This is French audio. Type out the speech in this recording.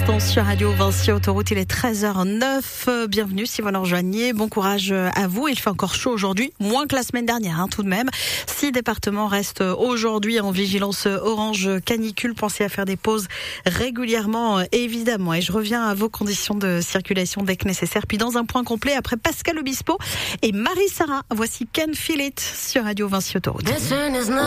l'instant sur Radio Vinci Autoroute, il est 13h09. Bienvenue si vous nous rejoignez. Bon courage à vous. Il fait encore chaud aujourd'hui, moins que la semaine dernière tout de même. 6 départements restent aujourd'hui en vigilance orange canicule. Pensez à faire des pauses régulièrement, évidemment. Et je reviens à vos conditions de circulation dès que nécessaire. Puis dans un point complet, après Pascal Obispo et Marie-Sarah, voici Can Feel It sur Radio Vinci Autoroute.